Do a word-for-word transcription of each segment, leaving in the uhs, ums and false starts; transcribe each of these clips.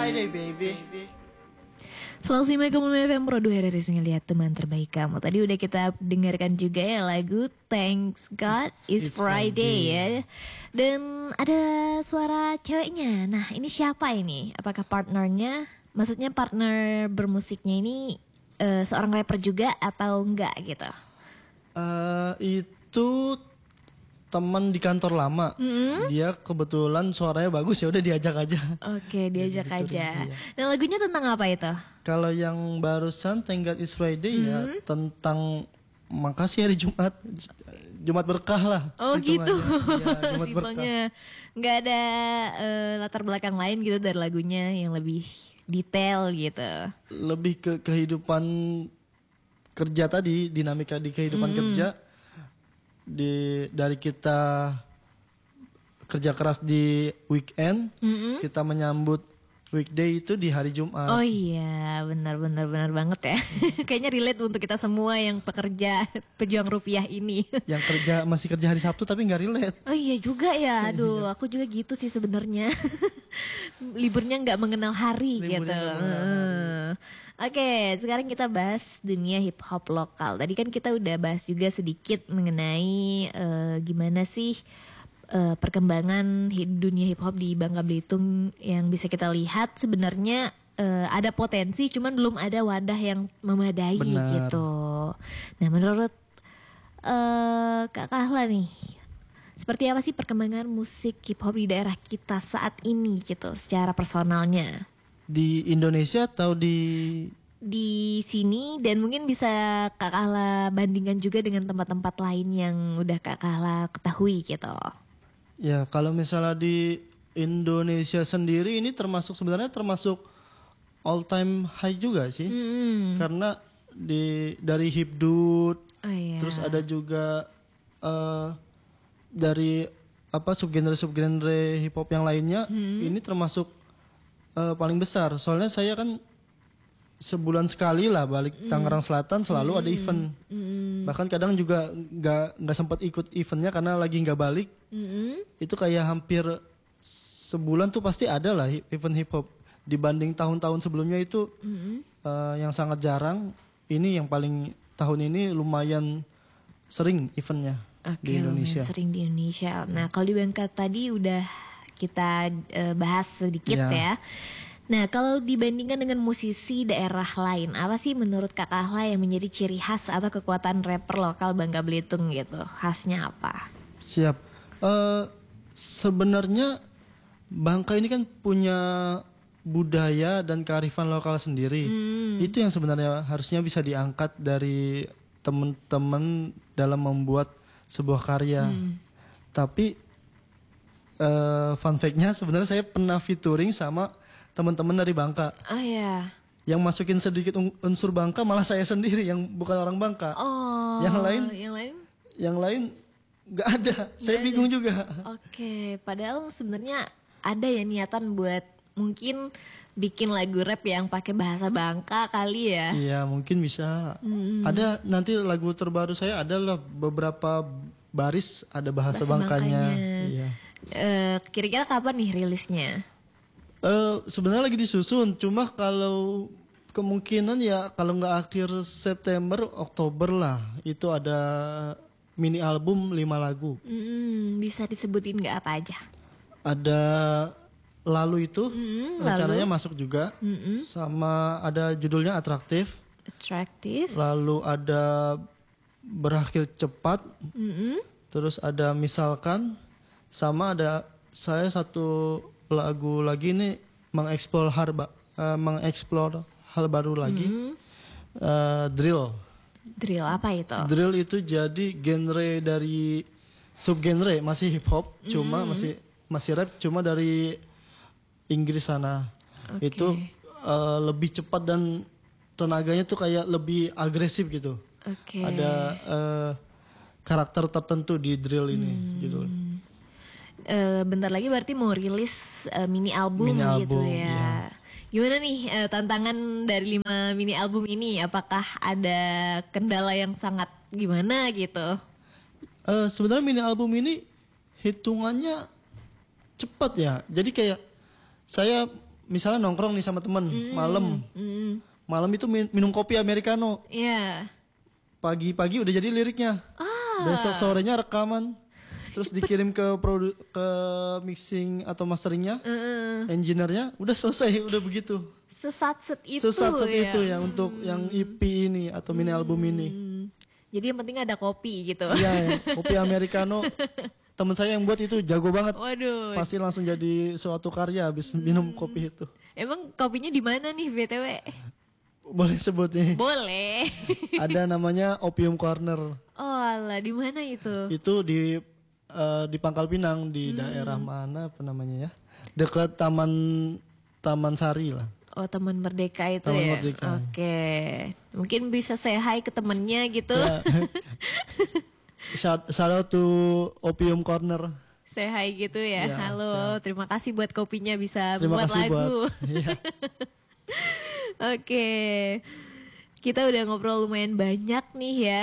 Friday, baby. Selalu simak Kamu F M Pro dua dari Sungai Lihat Teman Terbaik Kamu. Tadi udah kita dengarkan juga ya lagu Thanks God It's, It's Friday, Friday ya. Dan ada suara ceweknya. Nah ini siapa ini? Apakah partnernya? Maksudnya partner bermusiknya ini uh, seorang rapper juga atau enggak gitu? Uh, itu teman di kantor lama, mm-hmm. Dia kebetulan suaranya bagus, ya udah diajak aja. Oke, diajak aja. Iya. Nah lagunya tentang apa itu? Kalau yang barusan Thank God It's Friday, mm-hmm. ya tentang makasih hari Jumat, Jumat berkah lah. Oh gitu. Ya, Jumat simpelnya. Nggak ada uh, latar belakang lain gitu dari lagunya yang lebih detail gitu. Lebih ke kehidupan kerja tadi, dinamika di kehidupan mm-hmm. kerja. Di dari kita kerja keras di weekend, mm-hmm. kita menyambut weekday itu di hari Jumat. Oh iya, benar-benar benar banget ya. Kayaknya relate untuk kita semua yang pekerja pejuang rupiah ini. Yang kerja masih kerja hari Sabtu tapi nggak relate. Oh iya juga ya. Aduh, aku juga gitu sih sebenarnya. Liburnya nggak mengenal hari. Liburnya gitu. Mengenal hari. Oke, sekarang kita bahas dunia hip hop lokal. Tadi kan kita udah bahas juga sedikit mengenai uh, gimana sih uh, perkembangan dunia hip hop di Bangka Belitung yang bisa kita lihat sebenarnya uh, ada potensi, cuman belum ada wadah yang memadai. Benar. Gitu. Nah, menurut uh, Kak Kahla nih, seperti apa sih perkembangan musik hip hop di daerah kita saat ini gitu, secara personalnya? Di Indonesia atau di di sini, dan mungkin bisa Kak Kahla bandingkan juga dengan tempat-tempat lain yang udah Kak Kahla ketahui gitu. Ya kalau misalnya di Indonesia sendiri ini termasuk sebenarnya termasuk all time high juga sih, mm-hmm. karena di dari Hipdut, oh, iya. Terus ada juga uh, dari apa subgenre subgenre hip hop yang lainnya, mm-hmm. ini termasuk Uh, paling besar. Soalnya saya kan sebulan sekali lah balik mm. Tangerang Selatan selalu mm. ada event. Mm. Bahkan kadang juga nggak nggak sempat ikut eventnya karena lagi nggak balik. Mm. Itu kayak hampir sebulan tuh pasti ada lah event hip hop. Dibanding tahun-tahun sebelumnya itu mm. uh, yang sangat jarang. Ini yang paling tahun ini lumayan sering eventnya. Okay, di Indonesia. Sering di Indonesia. Nah kalau di Bangka tadi udah kita uh, bahas sedikit ya. ya. Nah kalau dibandingkan dengan musisi daerah lain, apa sih menurut Kak Kahla yang menjadi ciri khas atau kekuatan rapper lokal Bangka Belitung gitu? Khasnya apa? Siap. Uh, sebenarnya Bangka ini kan punya budaya dan kearifan lokal sendiri. Hmm. Itu yang sebenarnya harusnya bisa diangkat dari teman-teman dalam membuat sebuah karya. Hmm. Tapi Uh, fun fact-nya sebenarnya saya pernah featuring sama teman-teman dari Bangka. Oh iya. Yang masukin sedikit unsur Bangka malah saya sendiri yang bukan orang Bangka. Oh. Yang lain? Yang lain? Yang lain nggak ada. Gak saya ada. Bingung juga. Oke, padahal sebenarnya ada ya niatan buat mungkin bikin lagu rap yang pakai bahasa Bangka kali ya. Iya, mungkin bisa. Hmm. Ada nanti lagu terbaru saya adalah beberapa baris ada bahasa, bahasa Bangkanya. Bangkanya. Iya. Uh, kira-kira kapan nih rilisnya? Uh, sebenarnya lagi disusun, cuma kalau kemungkinan ya kalau nggak akhir September, Oktober lah. Itu ada mini album lima lagu. Mm, bisa disebutin nggak apa aja? Ada lalu itu, mm, rencananya lalu. Masuk juga. Mm-mm. Sama ada judulnya Atraktif. Atraktif. Lalu ada Berakhir Cepat. Mm-mm. Terus ada Misalkan. Sama ada saya satu lagu lagi nih mengeksplor hal uh, mengeksplor hal baru lagi, mm-hmm. uh, drill. Drill apa itu? Drill itu jadi genre dari subgenre masih hip hop, mm-hmm. cuma masih masih rap, cuma dari Inggris sana. Okay. Itu uh, lebih cepat dan tenaganya tuh kayak lebih agresif gitu. Okay. Ada uh, karakter tertentu di drill ini, mm. gitu. Uh, bentar lagi berarti mau rilis uh, mini album mini gitu album, ya. Iya. Gimana nih uh, tantangan dari lima mini album ini? Apakah ada kendala yang sangat gimana gitu? Uh, sebenarnya mini album ini hitungannya cepat ya. Jadi kayak saya misalnya nongkrong nih sama temen Mm, malam. mm, Malam itu min- minum kopi americano. Iya. Pagi-pagi udah jadi liriknya. Ah. Besok sorenya rekaman. Terus dikirim ke produ ke mixing atau masteringnya. Uh, Engineer-nya udah selesai, udah begitu. Sesat-set itu Sesat-set ya. itu ya untuk yang E P ini atau mini album ini. Hmm. Jadi yang penting ada kopi gitu. Iya, ya, kopi americano. Temen saya yang buat itu jago banget. Waduh. Pasti langsung jadi suatu karya habis minum kopi itu. Emang kopinya di mana nih B T W? Boleh sebut nih. Boleh. Ada namanya Opium Corner. Oh alah, di mana itu? Itu di eh, di Pangkal Pinang di daerah mana apa namanya ya? Dekat Taman Taman Sari lah. Oh, Taman Merdeka itu Taman ya. Merdeka. Oke. Mungkin bisa say hi ke temennya gitu. Ya. shout, shout out to Opium Corner. Say hi gitu ya. Ya, Halo, siap. terima kasih buat kopinya bisa Terima membuat kasih lagu. buat. Iya. Oke. Kita udah ngobrol lumayan banyak nih ya.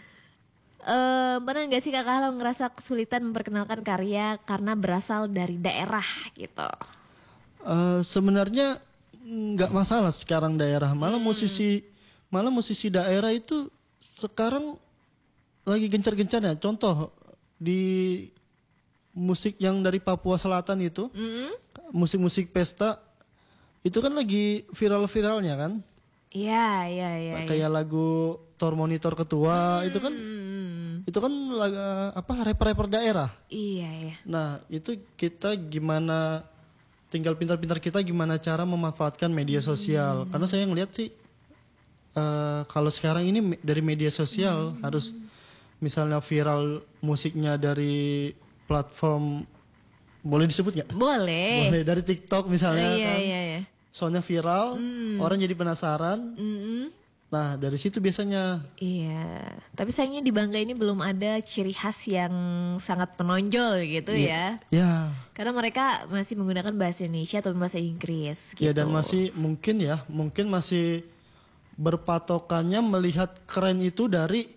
Eh, pernah nggak sih Kak Kahla ngerasa kesulitan memperkenalkan karya karena berasal dari daerah gitu? Eh, sebenarnya nggak masalah sekarang daerah, malah musisi malah musisi daerah itu sekarang lagi gencar-gencarnya. Contoh di musik yang dari Papua Selatan itu, Mm-mm. musik-musik pesta itu kan lagi viral-viralnya kan, Iya, iya, iya. iya. kayak lagu Tor Monitor Ketua itu kan, Hmm, itu kan lagu apa rapper-rapper daerah. iya, iya. Nah itu kita gimana, tinggal pintar-pintar kita gimana cara memanfaatkan media sosial. Karena saya ngeliat sih eh, kalau sekarang ini me- dari media sosial harus misalnya viral musiknya dari platform, boleh disebut nggak? Boleh. Boleh, dari TikTok misalnya iya, kan. iya, iya. Soalnya viral, orang jadi penasaran. Mm-mm. Nah dari situ biasanya. Iya, tapi sayangnya di Bangga ini belum ada ciri khas yang sangat menonjol gitu ya. Ya, Karena mereka masih menggunakan bahasa Indonesia atau bahasa Inggris gitu. ya dan masih mungkin ya, mungkin masih berpatokannya melihat keren itu dari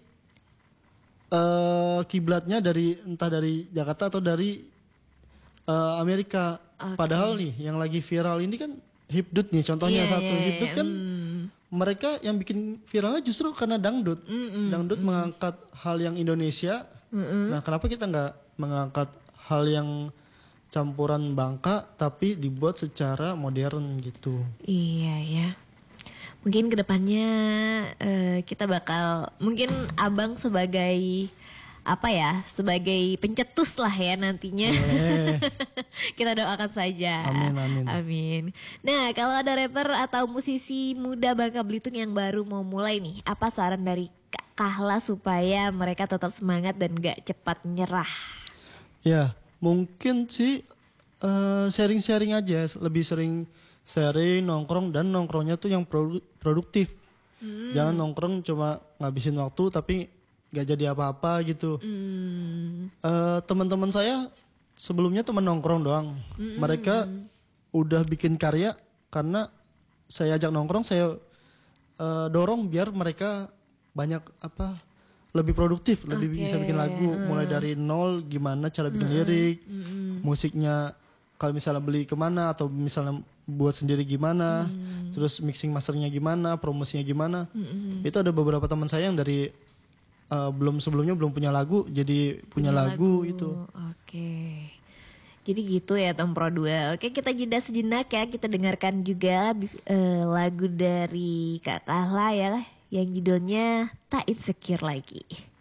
eh, kiblatnya dari entah dari Jakarta atau dari eh, Amerika. Oke. Padahal nih yang lagi viral ini kan Hipdut nih contohnya Iya, satu. iya, Hipdut iya. kan Hmm. mereka yang bikin viralnya justru karena dangdut. Dangdut mengangkat hal yang Indonesia. Nah kenapa kita nggak mengangkat hal yang campuran Bangka tapi dibuat secara modern gitu. Iya ya. Mungkin kedepannya eh, kita bakal, mungkin abang sebagai apa ya, sebagai pencetus lah ya nantinya. Boleh. Kita doakan saja. Amin, amin. Amin. Nah kalau ada rapper atau musisi muda Bangka Belitung yang baru mau mulai nih, apa saran dari Kak Kahla supaya mereka tetap semangat dan gak cepat nyerah? Ya, mungkin sih eh, sharing-sharing aja, lebih sering sharing, nongkrong dan nongkrongnya tuh yang produ- produktif. Jangan nongkrong cuma ngabisin waktu tapi gak jadi apa-apa gitu. Hmm. Eh, teman-teman saya sebelumnya teman nongkrong doang. Mereka udah bikin karya karena saya ajak nongkrong, saya eh, dorong biar mereka banyak apa lebih produktif, lebih Oke. bisa bikin lagu mulai dari nol, gimana cara bikin lirik, musiknya kalau misalnya beli kemana atau misalnya buat sendiri gimana, terus mixing masternya gimana, promosinya gimana. Itu ada beberapa teman saya yang dari eh, belum sebelumnya belum punya lagu jadi punya, lagu, itu. Oke. Jadi gitu ya Tempro dua. Oke, kita jeda sejenak ya. Kita dengarkan juga eh, lagu dari Kak Kahla ya, yang judulnya Tak Insecure Lagi.